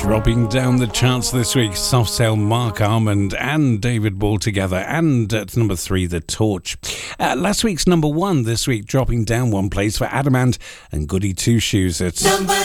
Dropping down the charts this week, Soft Cell, Mark Armand and David Ball together, and at number 3, The Torch. Last week's number 1 this week, dropping down one place for Adamant and Goody Two Shoes at number